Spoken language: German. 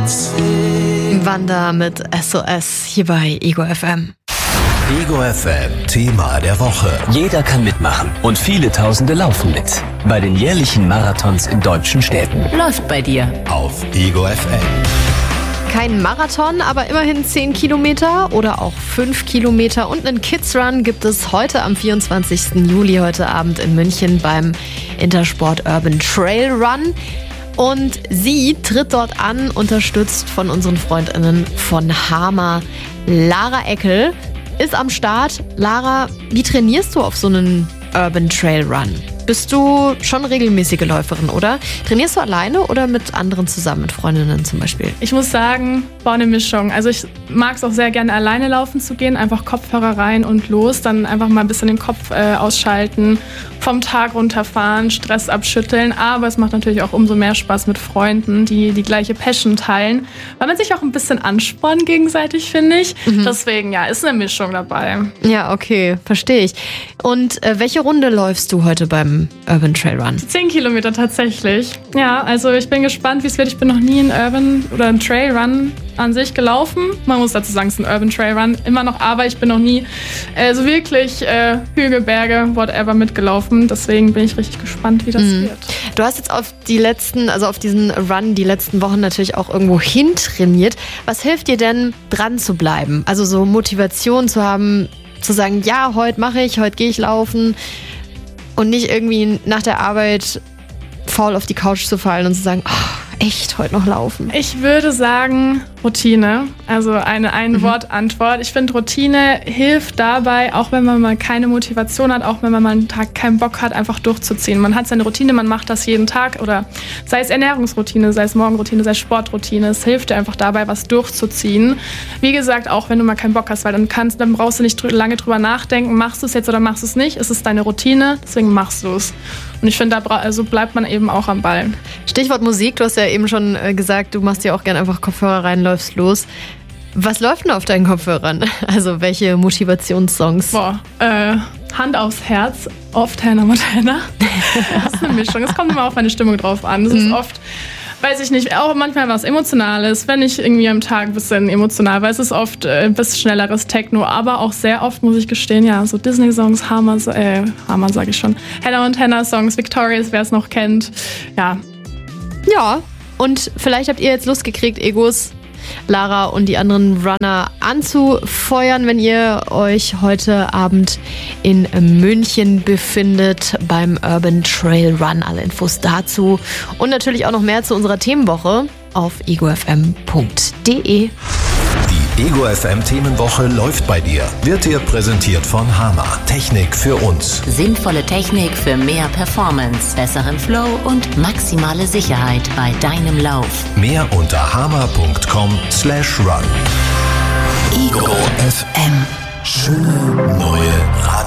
Hits. Wanda mit SOS hier bei Ego FM. Ego FM Thema der Woche. Jeder kann mitmachen und viele Tausende laufen mit. Bei den jährlichen Marathons in deutschen Städten. Läuft bei dir. Auf Ego FM. Kein Marathon, aber immerhin 10 Kilometer oder auch 5 Kilometer und einen Kids Run gibt es heute am 24. Juli, heute Abend in München beim Intersport Urban Trail Run. Und sie tritt dort an, unterstützt von unseren FreundInnen von Hama. Lara Eckel ist am Start. Lara, wie trainierst du auf so einen Urban Trail Run? Bist du schon regelmäßige Läuferin, oder? Trainierst du alleine oder mit anderen zusammen, mit Freundinnen zum Beispiel? Ich muss sagen, eine Mischung. Also ich mag es auch sehr gerne, alleine laufen zu gehen. Einfach Kopfhörer rein und los. Dann einfach mal ein bisschen den Kopf ausschalten, vom Tag runterfahren, Stress abschütteln. Aber es macht natürlich auch umso mehr Spaß mit Freunden, die die gleiche Passion teilen. Weil man sich auch ein bisschen anspornt gegenseitig, finde ich. Deswegen, ja, ist eine Mischung dabei. Ja, okay, verstehe ich. Und welche Runde läufst du heute beim Urban Trail Run? 10 Kilometer tatsächlich. Ja, also ich bin gespannt, wie es wird. Ich bin noch nie einen Urban oder einen Trail Run an sich gelaufen. Man muss dazu sagen, es ist ein Urban Trail Run. Immer noch, aber ich bin noch nie so wirklich Hügel, Berge, whatever mitgelaufen. Deswegen bin ich richtig gespannt, wie das wird. Du hast jetzt auf diesen Run die letzten Wochen natürlich auch irgendwo hin trainiert. Was hilft dir denn, dran zu bleiben? Also so Motivation zu haben, zu sagen, ja, heute mache ich, heute gehe ich laufen und nicht irgendwie nach der Arbeit faul auf die Couch zu fallen und zu sagen, oh, echt, heute noch laufen? Ich würde sagen Routine, also eine Ein-Wort-Antwort. Ich finde, Routine hilft dabei, auch wenn man mal keine Motivation hat, auch wenn man mal einen Tag keinen Bock hat, einfach durchzuziehen. Man hat seine Routine, man macht das jeden Tag oder sei es Ernährungsroutine, sei es Morgenroutine, sei es Sportroutine. Es hilft dir einfach dabei, was durchzuziehen. Wie gesagt, auch wenn du mal keinen Bock hast, weil dann brauchst du nicht lange drüber nachdenken, machst du es jetzt oder machst du es nicht. Es ist deine Routine, deswegen machst du es. Und ich finde, so bleibt man eben auch am Ball. Stichwort Musik, du hast ja eben schon gesagt, du machst dir auch gerne einfach Kopfhörer rein, läufst los. Was läuft denn auf deinen Kopfhörern? Also welche Motivationssongs? Hand aufs Herz, oft Hannah Montana. Das ist eine Mischung, es kommt immer auf meine Stimmung drauf an. Das ist oft, weiß ich nicht, auch manchmal was Emotionales, wenn ich irgendwie am Tag ein bisschen emotional war. Es ist oft ein bisschen schnelleres Techno, aber auch sehr oft, muss ich gestehen, ja, so Disney-Songs, Hannah sage ich schon, Hannah Montana-Songs, Victorious, wer es noch kennt, ja. Ja, und vielleicht habt ihr jetzt Lust gekriegt, Egos, Lara und die anderen Runner anzufeuern, wenn ihr euch heute Abend in München befindet beim Urban Trail Run. Alle Infos dazu und natürlich auch noch mehr zu unserer Themenwoche auf egofm.de. Die Ego FM Themenwoche läuft bei dir. Wird dir präsentiert von Hama. Technik für uns. Sinnvolle Technik für mehr Performance, besseren Flow und maximale Sicherheit bei deinem Lauf. Mehr unter hama.com/run. Ego FM. Schöne neue Radio.